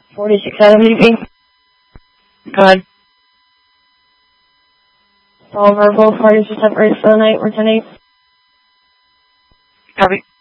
46 Adam leaving. Go ahead. All verbal parties are separated for the night. We're 10-8. Copy.